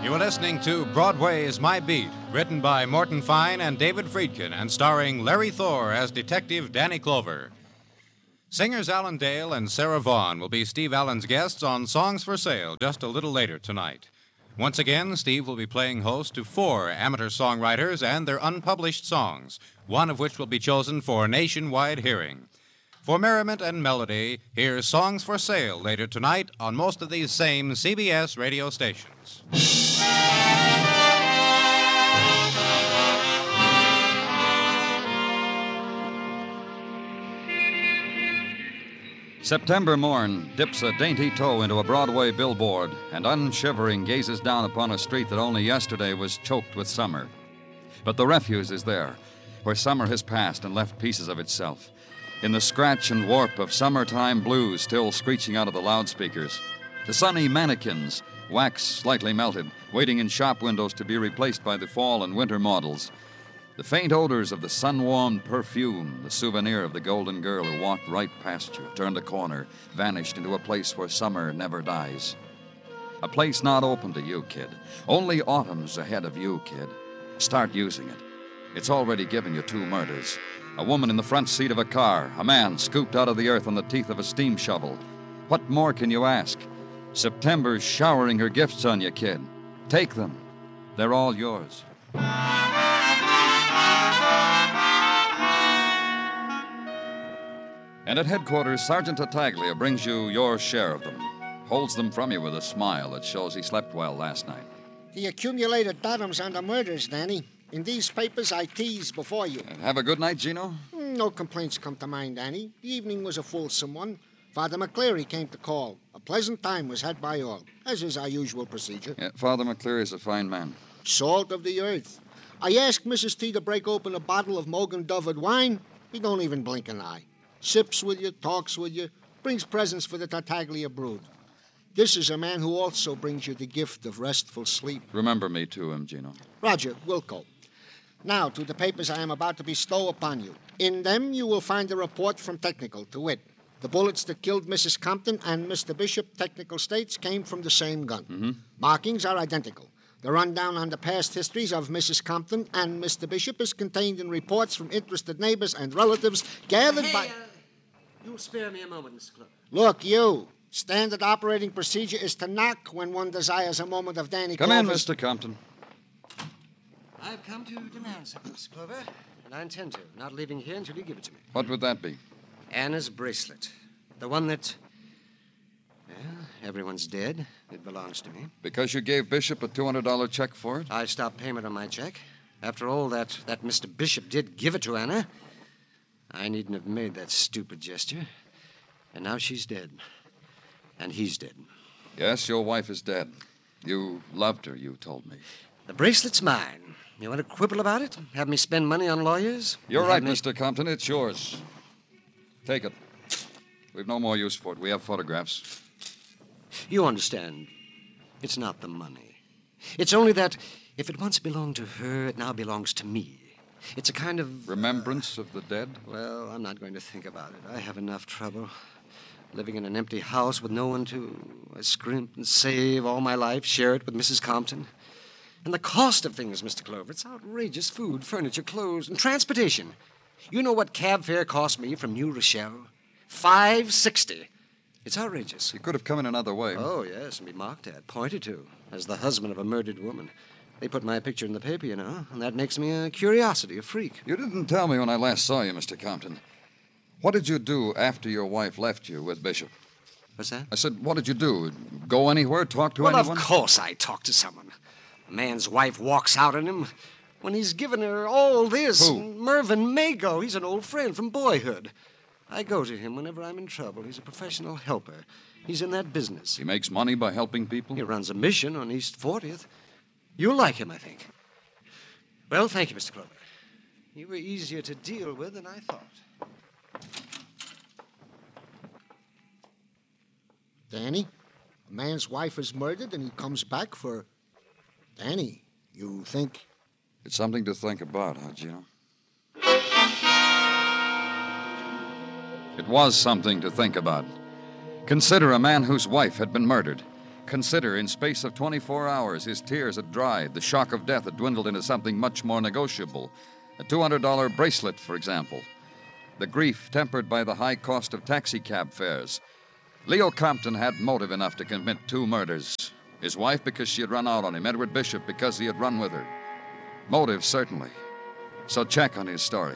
You are listening to Broadway's My Beat, written by Morton Fine and David Friedkin, and starring Larry Thor as Detective Danny Clover. Singers Alan Dale and Sarah Vaughan will be Steve Allen's guests on Songs for Sale just a little later tonight. Once again, Steve will be playing host to 4 amateur songwriters and their unpublished songs, one of which will be chosen for nationwide hearing. For merriment and melody, here's Songs for Sale later tonight on most of these same CBS radio stations. September morn dips a dainty toe into a Broadway billboard and unshivering gazes down upon a street that only yesterday was choked with summer. But the refuse is there, where summer has passed and left pieces of itself. In the scratch and warp of summertime blues still screeching out of the loudspeakers. The sunny mannequins, wax slightly melted, waiting in shop windows to be replaced by the fall and winter models. The faint odors of the sun-warmed perfume, the souvenir of the golden girl who walked right past you, turned a corner, vanished into a place where summer never dies. A place not open to you, kid. Only autumn's ahead of you, kid. Start using it. It's already given you 2 murders. A woman in the front seat of a car, a man scooped out of the earth on the teeth of a steam shovel. What more can you ask? September's showering her gifts on you, kid. Take them. They're all yours. And at headquarters, Sergeant Tartaglia brings you your share of them. Holds them from you with a smile that shows he slept well last night. The accumulated datums on the murders, Danny. In these papers I teased before you. Have a good night, Gino? No complaints come to mind, Danny. The evening was a fulsome one. Father McCleary came to call. A pleasant time was had by all, as is our usual procedure. Yeah, Father McCleary is a fine man. Salt of the earth. I asked Mrs. T to break open a bottle of Mogan Dovard wine. He don't even blink an eye. Sips with you, talks with you, brings presents for the Tartaglia brood. This is a man who also brings you the gift of restful sleep. Remember me to him, Gino. Roger, Wilco. Now, to the papers I am about to bestow upon you. In them you will find a report from Technical, to wit. The bullets that killed Mrs. Compton and Mr. Bishop, Technical states, came from the same gun. Mm-hmm. Markings are identical. The rundown on the past histories of Mrs. Compton and Mr. Bishop is contained in reports from interested neighbors and relatives gathered by... You'll spare me a moment, Mr. Clover. Look, you. Standard operating procedure is to knock when one desires a moment of Danny Come in, Clover's... Mr. Compton. I've come to demand something, Mr. Clover, and I intend to, not leaving here until you give it to me. What would that be? Anna's bracelet. The one that... Well, everyone's dead. It belongs to me. Because you gave Bishop a $200 check for it? I stopped payment on my check. After all, that Mr. Bishop did give it to Anna. I needn't have made that stupid gesture. And now she's dead. And he's dead. Yes, your wife is dead. You loved her, you told me. The bracelet's mine. You want to quibble about it? Have me spend money on lawyers? You're right, Mr. Compton. It's yours. Take it. We've no more use for it. We have photographs. You understand. It's not the money. It's only that if it once belonged to her, it now belongs to me. It's a kind of... Remembrance of the dead? Well, I'm not going to think about it. I have enough trouble. Living in an empty house with no one to... I scrimp and save all my life, share it with Mrs. Compton. And the cost of things, Mr. Clover, it's outrageous. Food, furniture, clothes, and transportation. You know what cab fare cost me from New Rochelle? $5.60. It's outrageous. You could have come in another way. Oh, yes, and be mocked at, pointed to, as the husband of a murdered woman. They put my picture in the paper, you know, and that makes me a curiosity, a freak. You didn't tell me when I last saw you, Mr. Compton. What did you do after your wife left you with Bishop? What's that? I said, what did you do? Go anywhere? Talk to well, anyone? Of course I talk to someone. A man's wife walks out on him when he's given her all this. Who? Mervyn Mago. He's an old friend from boyhood. I go to him whenever I'm in trouble. He's a professional helper. He's in that business. He makes money by helping people? He runs a mission on East 40th. You'll like him, I think. Well, thank you, Mr. Clover. You were easier to deal with than I thought. Danny, a man's wife is murdered and he comes back for... Danny, you think... It's something to think about, huh, Gino? It was something to think about. Consider a man whose wife had been murdered. Consider, in space of 24 hours, his tears had dried. The shock of death had dwindled into something much more negotiable. A $200 bracelet, for example. The grief tempered by the high cost of taxicab fares. Leo Compton had motive enough to commit 2 murders. His wife because she had run out on him, Edward Bishop because he had run with her. Motive, certainly. So check on his story.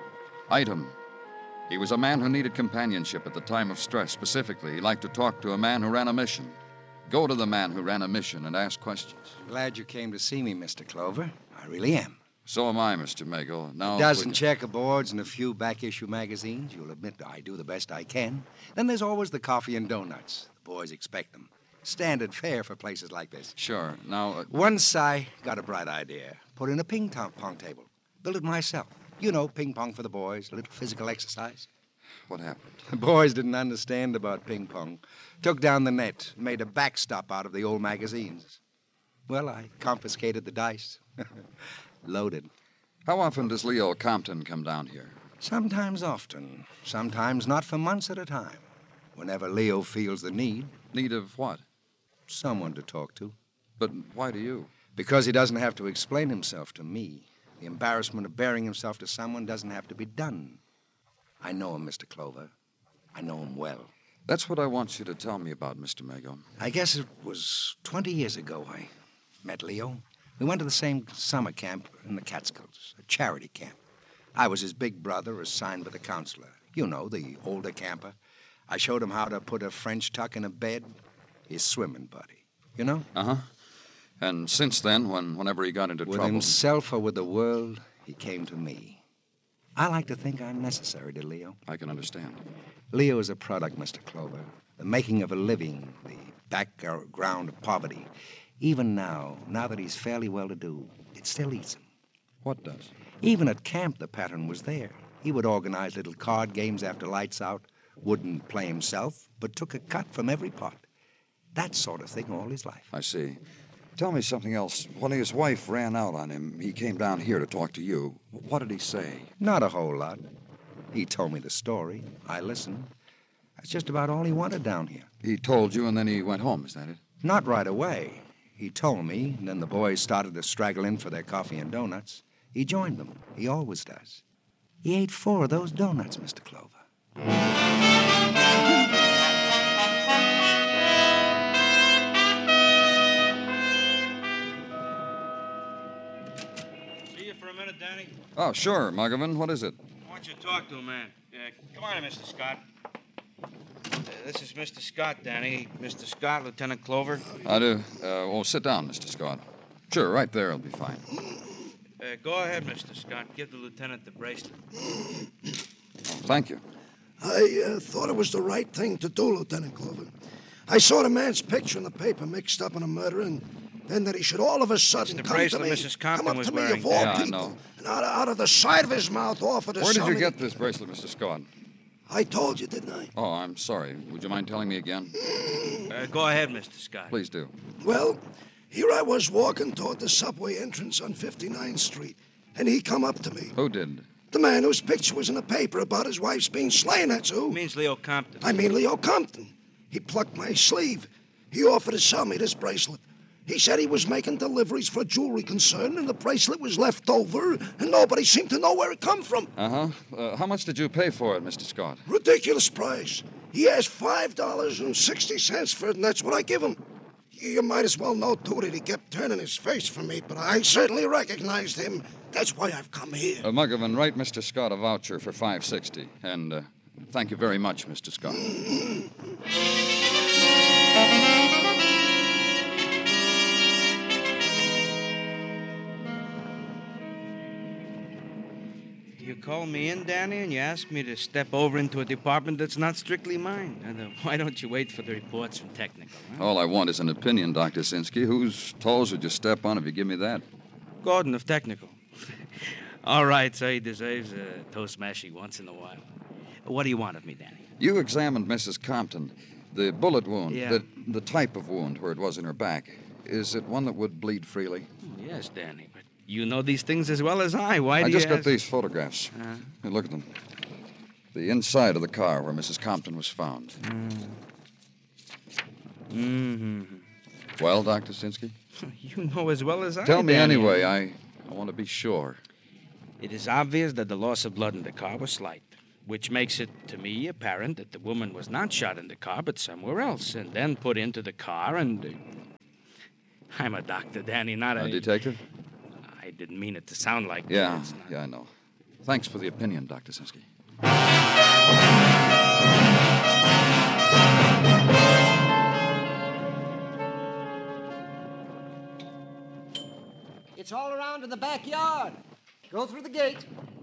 Item: he was a man who needed companionship at the time of stress. Specifically, he liked to talk to a man who ran a mission. Go to the man who ran a mission and ask questions. Glad you came to see me, Mr. Clover. I really am. So am I, Mr. Mago. Now, A dozen checkerboards and a few back-issue magazines. You'll admit I do the best I can. Then there's always the coffee and donuts. The boys expect them. Standard fare for places like this. Sure. Now, Once I got a bright idea. Put in a ping-pong table. Built it myself. You know, ping-pong for the boys, a little physical exercise. what happened? The boys didn't understand about ping-pong. Took down the net, made a backstop out of the old magazines. Well, I confiscated the dice. Loaded. How often does Leo Compton come down here? Sometimes often. Sometimes not for months at a time. Whenever Leo feels the need. Need of what? Someone to talk to. But why do you? Because he doesn't have to explain himself to me. The embarrassment of bearing himself to someone doesn't have to be done. I know him, Mr. Clover. I know him well. That's what I want you to tell me about, Mr. Mago. I guess it was 20 years ago I met Leo. We went to the same summer camp in the Catskills, a charity camp. I was his big brother assigned by the counselor. You know, the older camper. I showed him how to put a French tuck in a bed. His swimming buddy. You know? Uh-huh. And since then, whenever he got into With trouble... himself or with the world, he came to me. I like to think I'm necessary to Leo. I can understand. Leo is a product, Mr. Clover. The making of a living, the background of poverty. Even now that he's fairly well-to-do, it still eats him. What does? Even at camp, the pattern was there. He would organize little card games after lights out, wouldn't play himself, but took a cut from every pot. That sort of thing all his life. I see. Tell me something else. When his wife ran out on him, he came down here to talk to you. What did he say? Not a whole lot. He told me the story. I listened. That's just about all he wanted down here. He told you and then he went home, is that it? Not right away. He told me, and then the boys started to straggle in for their coffee and donuts. He joined them. He always does. He ate 4 of those donuts, Mr. Clover. See you for a minute, Danny? Oh, sure, Muggavan. What is it? I want you to talk to a man. Come on, Mr. Scott. This is Mr. Scott, Danny. Mr. Scott, Lieutenant Clover. I do. Sit down, Mr. Scott. Sure, right there will be fine. Go ahead, Mr. Scott. Give the lieutenant the bracelet. Oh, thank you. I thought it was the right thing to do, Lieutenant Clover. I saw the man's picture in the paper mixed up in a murder, and then that he should all of a sudden It's the come to bracelet me, Mrs. Compton come up was to me wearing. of all Yeah, I people, know. and out of the side of his mouth offer to Where did sell you me get this bracelet, Mr. Scott? I told you, didn't I? Oh, I'm sorry. Would you mind telling me again? Go ahead, Mr. Scott. Please do. Well, here I was walking toward the subway entrance on 59th Street, and he come up to me. Who did? The man whose picture was in the paper about his wife's being slain, that's who. Means Leo Compton. I mean Leo Compton. He plucked my sleeve. He offered to sell me this bracelet. He said he was making deliveries for a jewelry concern, and the bracelet was left over, and nobody seemed to know where it come from. Uh-huh. How much did you pay for it, Mr. Scott? Ridiculous price. He asked $5.60 for it, and that's what I give him. You might as well know, too, that he kept turning his face from me, but I certainly recognized him. That's why I've come here. Muggavan, write Mr. Scott a voucher for $5.60. And thank you very much, Mr. Scott. You call me in, Danny, and you ask me to step over into a department that's not strictly mine. And, why don't you wait for the reports from Technical? Huh? All I want is an opinion, Dr. Sinsky. Whose toes would you step on if you give me that? Gordon of Technical. All right, so he deserves a toe smashy once in a while. What do you want of me, Danny? You examined Mrs. Compton. The bullet wound, Yeah. the type of wound where it was in her back, is it one that would bleed freely? Yes, Danny, but you know these things as well as I. Why do I you just got ask? these photographs. Hey, look at them. The inside of the car where Mrs. Compton was found. Mm-hmm. Well, Dr. Sinsky? You know as well as I Tell me Danny. anyway. I want to be sure. It is obvious that the loss of blood in the car was slight, which makes it, to me, apparent that the woman was not shot in the car, but somewhere else, and then put into the car and... I'm a doctor, Danny, not A a... detective? I didn't mean it to sound like that. Yeah, It's not- yeah, I know. Thanks for the opinion, Dr. Sinsky. It's all around in the backyard. Go through the gate.